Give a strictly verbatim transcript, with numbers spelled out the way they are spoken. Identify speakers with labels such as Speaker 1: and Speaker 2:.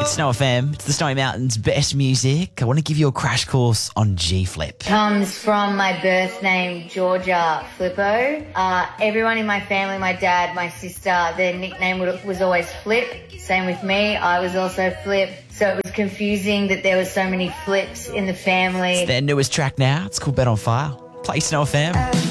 Speaker 1: It's Snow F M. It's the Snowy Mountains' best music. I want to give you a crash course on G-Flip.
Speaker 2: Comes from my birth name, Georgia Flippo. Uh, everyone in my family, my dad, my sister, their nickname would, was always Flip. Same with me. I was also Flip. So it was confusing that there was so many Flips in the family.
Speaker 1: It's their newest track now. It's called Bet on Fire. Play Snow F M.